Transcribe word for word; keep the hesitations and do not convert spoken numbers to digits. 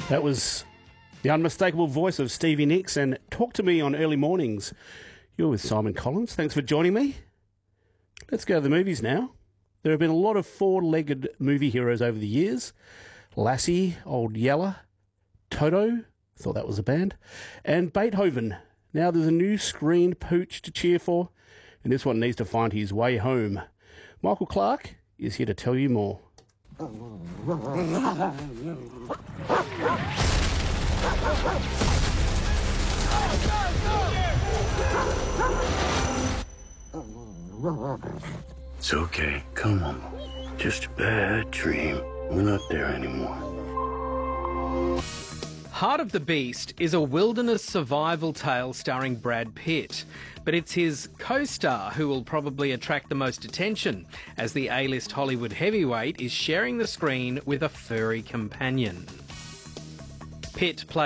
That was the unmistakable voice of Stevie Nicks and Talk to Me on Early Mornings. You're with Simon Collins. Thanks for joining me. Let's go to the movies now. There have been a lot of four-legged movie heroes over the years. Lassie, Old Yeller, Toto, thought that was a band, and Beethoven. Now there's a new screen pooch to cheer for, and this one needs to find his way home. Michael Clark is here to tell you more. It's okay. Come on. Just a bad dream. We're not there anymore. Heart of the Beast is a wilderness survival tale starring Brad Pitt, but it's his co-star who will probably attract the most attention, as the A-list Hollywood heavyweight is sharing the screen with a furry companion. Pitt plays